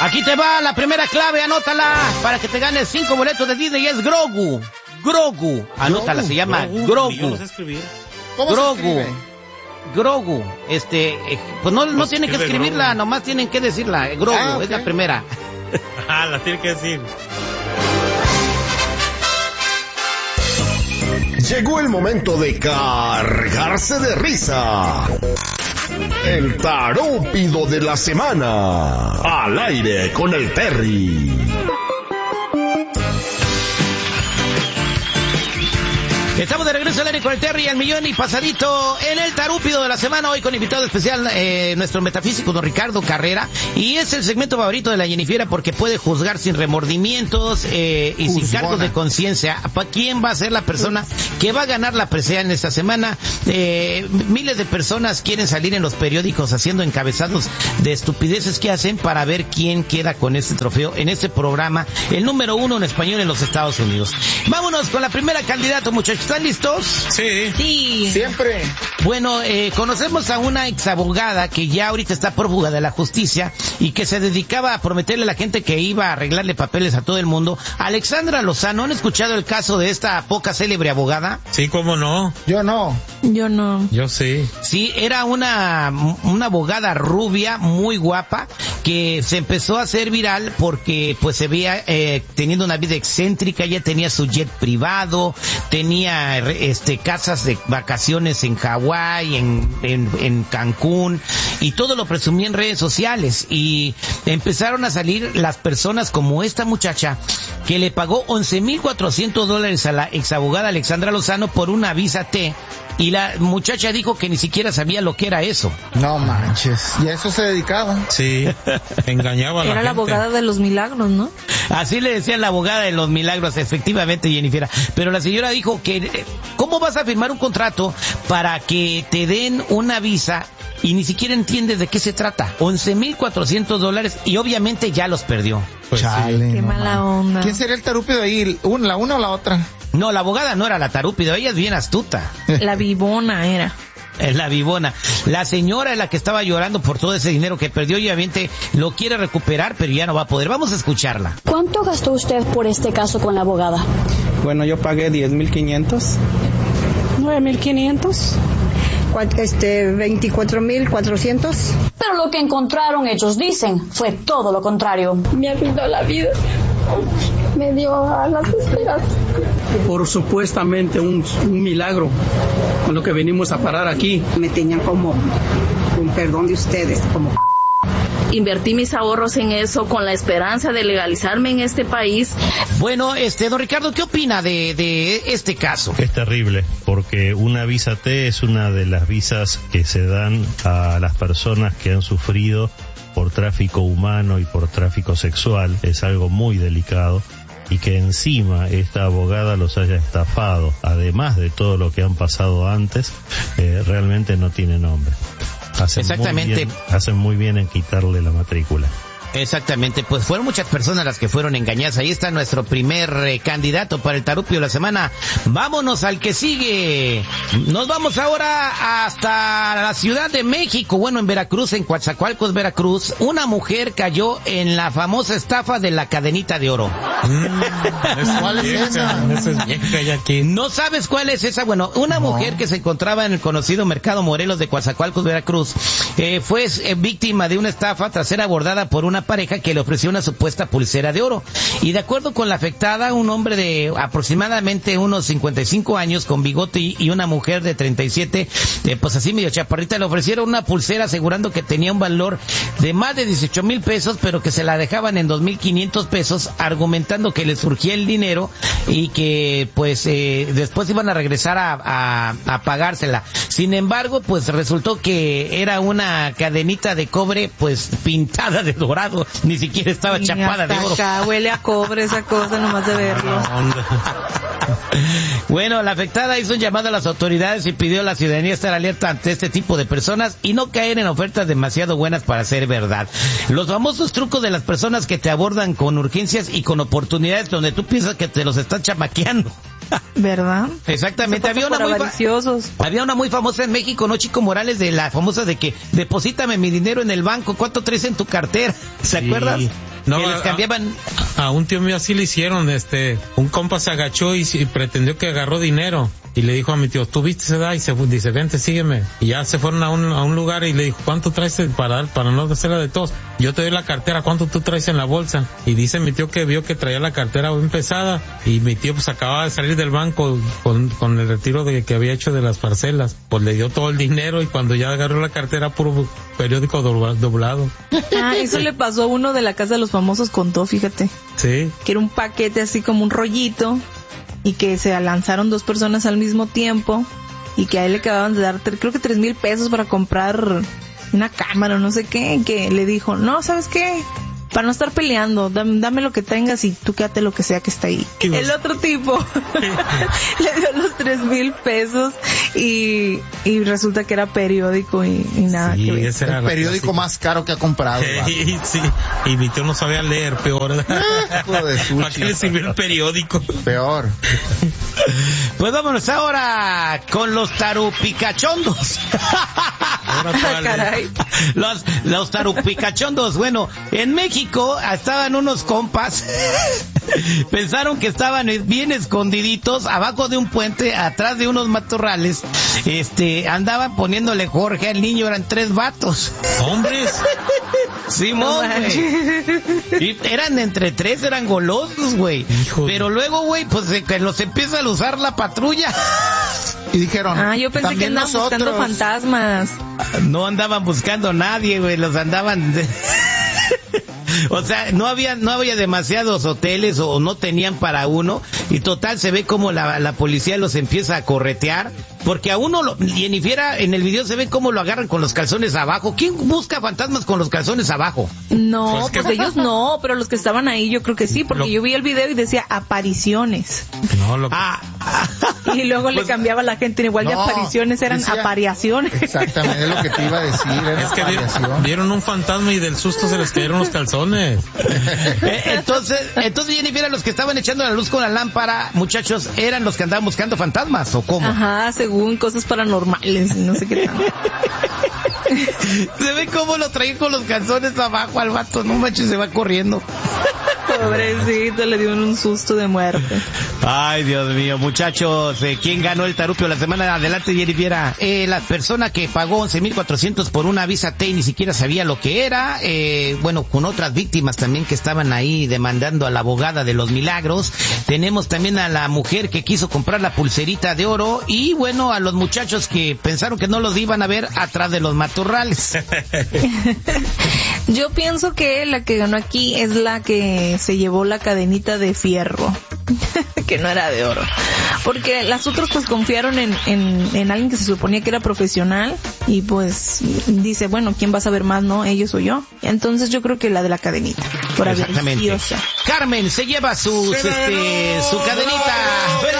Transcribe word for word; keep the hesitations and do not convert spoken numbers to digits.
Aquí te va la primera clave, anótala, para que te ganes cinco boletos de Disney, y es Grogu. Grogu, anótala, se llama Grogu. Yo no sé escribir. ¿Cómo Grogu. se escribe? Grogu, este, eh, pues no, no Pues tienen que escribe escribirla, Grogu. nomás tienen que decirla. eh, Grogu, Ah, ok. es la primera. Ah, la tiene que decir. Llegó el momento de cargarse de risa. El tarúpido de la semana. Al aire con el Terry. Estamos de regreso al aire con el Terry al millón y pasadito en el tarúpido de la semana, hoy con invitado especial, eh, nuestro metafísico don Ricardo Carrera, y es el segmento favorito de la Jennifiera porque puede juzgar sin remordimientos eh, y sin Juzgona. cargos de conciencia pa quién va a ser la persona que va a ganar la presea en esta semana. Eh, miles de personas quieren salir en los periódicos haciendo encabezados de estupideces que hacen para ver quién queda con este trofeo en este programa, el número uno en español en los Estados Unidos. Vámonos con la primera candidata, muchachos. ¿Están listos? Sí. Sí. Siempre. Bueno, eh, conocemos a una exabogada que ya ahorita está prófuga de la justicia y que se dedicaba a prometerle a la gente que iba a arreglarle papeles a todo el mundo. Alexandra Lozano, ¿han escuchado el caso de esta poca célebre abogada? Sí, cómo no. Yo no. Yo no. Yo sí. Sí, era una, una abogada rubia, muy guapa, que se empezó a hacer viral porque pues se veía eh, teniendo una vida excéntrica. Ella tenía su jet privado, tenía este casas de vacaciones en Hawái, en, en, en Cancún, y todo lo presumía en redes sociales. Y empezaron a salir las personas como esta muchacha que le pagó once mil cuatrocientos dólares a la exabogada Alexandra Lozano por una visa T. Y la muchacha dijo que ni siquiera sabía lo que era eso. No manches. Y a eso se dedicaba. Sí. Engañaba a la Era gente. la abogada de los milagros, ¿no? Así le decían la abogada de los milagros, efectivamente, Jennifer. Pero la señora dijo que, eh, ¿cómo vas a firmar un contrato para que te den una visa y ni siquiera entiendes de qué se trata? once mil cuatrocientos dólares y obviamente ya los perdió. Pues sí. Chale, Qué no mala manches. onda. ¿Quién sería el tarúpido ahí? ¿Un- ¿La una o la otra? No, la abogada no era la tarúpida, ella es bien astuta. La vivona era. Es la vivona. La señora es la que estaba llorando por todo ese dinero que perdió y obviamente lo quiere recuperar, pero ya no va a poder. Vamos a escucharla. ¿Cuánto gastó usted por este caso con la abogada? Bueno, yo pagué diez mil quinientos. nueve mil quinientos. Este, veinticuatro mil cuatrocientos. Pero lo que encontraron, ellos dicen, fue todo lo contrario. Me arruinó la vida, me dio alas de esperanza. Por supuestamente un, un milagro con lo que venimos a parar aquí. Me tenían como, con perdón de ustedes, como... Invertí mis ahorros en eso con la esperanza de legalizarme en este país. Bueno, este, don Ricardo, ¿qué opina de, de este caso? Es terrible, porque una visa T es una de las visas que se dan a las personas que han sufrido por tráfico humano y por tráfico sexual. Es algo muy delicado. Y que encima esta abogada los haya estafado, además de todo lo que han pasado antes, eh, realmente no tiene nombre. Hacen Exactamente. Muy bien, hacen muy bien en quitarle la matrícula. Exactamente, pues fueron muchas personas las que fueron engañadas. Ahí está nuestro primer eh, candidato para el tarupio de la semana. Vámonos al que sigue. Nos vamos ahora hasta la Ciudad de México. Bueno, en Veracruz, en Coatzacoalcos, Veracruz, una mujer cayó en la famosa estafa de la cadenita de oro. Mm, ¿Cuál es vieja, esa? esa es vieja ya aquí. ¿No sabes cuál es esa? Bueno, una No. mujer que se encontraba en el conocido Mercado Morelos de Coatzacoalcos, Veracruz, eh, fue eh, víctima de una estafa tras ser abordada por una pareja que le ofreció una supuesta pulsera de oro. Y de acuerdo con la afectada, un hombre de aproximadamente unos cincuenta y cinco años con bigote y, y una mujer de treinta y siete, eh, pues así medio chaparrita, le ofrecieron una pulsera asegurando que tenía un valor de más de dieciocho mil pesos, pero que se la dejaban en dos mil quinientos pesos, argumentando que le surgía el dinero y que pues eh, después iban a regresar a, a, a pagársela. Sin embargo, pues resultó que era una cadenita de cobre pues pintada de dorado, ni siquiera estaba Y chapada de hasta oro. acá huele a cobre esa cosa nomás de verlo. Bueno, la afectada hizo un llamado a las autoridades y pidió a la ciudadanía estar alerta ante este tipo de personas y no caer en ofertas demasiado buenas para ser verdad. Los famosos trucos de las personas que te abordan con urgencias y con oportunidades donde tú piensas que te los están chamaqueando. ¿Verdad? Exactamente. Se Había pasa una, por muy fa- avariciosos. había una muy famosa en México, ¿no, Chico Morales? De la famosa de que deposítame mi dinero en el banco, ¿cuánto traes en tu cartera? ¿Se Sí, acuerdan? No, que les a- cambiaban. A un tío mío así le hicieron, este, un compa se agachó y, y pretendió que agarró dinero. Y le dijo a mi tío, ¿tú viste esa edad? Y se fue, dice, vente, sígueme. Y ya se fueron a un, a un lugar y le dijo, ¿cuánto traes para, para no hacerla de todos? Yo te doy la cartera, ¿cuánto tú traes en la bolsa? Y dice mi tío que vio que traía la cartera bien pesada. Y mi tío pues acababa de salir del banco con, con el retiro de, que había hecho de las parcelas. Pues le dio todo el dinero y cuando ya agarró la cartera, puro periódico dobla- doblado. Ah, eso le pasó a uno de la Casa de los Famosos, contó, fíjate. Sí. Que era un paquete así como un rollito y que se lanzaron dos personas al mismo tiempo y que a él le acababan de dar, creo que tres mil pesos para comprar una cámara o no sé qué, y que le dijo, no, ¿sabes qué? Para no estar peleando, dame, dame lo que tengas y tú quédate lo que sea que está ahí. El otro tipo le dio los tres mil pesos y, y resulta que era periódico y, y nada Sí, que ver. esa era El la periódico clásica. más caro que ha comprado. ¿verdad? Sí, sí. Y mi tío no sabía leer, peor. Hijo de su ¿Para qué le sirvió el periódico? Peor. Pues vámonos ahora con los tarupicachondos. Ahora cuál es. Caray. Los, los tarupicachondos. Bueno, en México estaban unos compas. Pensaron que estaban bien escondiditos abajo de un puente, atrás de unos matorrales. Este, andaban poniéndole Jorge al niño, eran tres vatos. ¿Hombres? Simón, No güey. Y eran entre tres, eran golosos, güey. Hijo de- Pero luego, güey, pues se- que los empieza a usar la patrulla. Y dijeron, Ah, yo pensé que también andaban buscando nosotros. fantasmas. No andaban buscando a nadie, güey, los andaban... O sea, no había no había demasiados hoteles o no tenían para uno y total se ve como la, la policía los empieza a corretear porque a uno, lo, y en Ifiera en el video se ve cómo lo agarran con los calzones abajo. ¿Quién busca fantasmas con los calzones abajo? No, Pues que- pues ellos no, pero los que estaban ahí yo creo que sí, porque Lo- yo vi el video y decía apariciones. No, lo Ah, Y luego le Pues- cambiaba a la gente, igual de No, apariciones eran decía- apariaciones. Exactamente, es lo que te iba a decir. Era es que vi- variación. vieron un fantasma y del susto se les cayeron los calzones. Eh, entonces, entonces Jennifer, los que estaban echando la luz con la lámpara, muchachos, eran los que andaban buscando fantasmas, ¿o cómo? Ajá, según cosas paranormales, no sé qué tanto. Se ve cómo lo traía con los calzones abajo al vato, no manches, se va corriendo. Pobrecito, le dio un susto de muerte. Ay, Dios mío, muchachos, eh, ¿quién ganó el tarupio la semana? Adelante, Jennifer. Eh, la persona que pagó once mil cuatrocientos por una visa T y ni siquiera sabía lo que era, eh, bueno, con otras víctimas también que estaban ahí demandando a la abogada de los milagros. Tenemos también a la mujer que quiso comprar la pulserita de oro y, bueno, a los muchachos que pensaron que no los iban a ver atrás de los matorrales. Yo pienso que la que ganó aquí es la que se llevó la cadenita de fierro, que no era de oro. Porque las otras pues confiaron en, en, en alguien que se suponía que era profesional y pues dice, bueno, ¿quién va a saber más, no? ¿Ellos o yo? Entonces yo creo que la de la cadenita, por Exactamente. avariciosa. Carmen se lleva sus, este, su cadenita.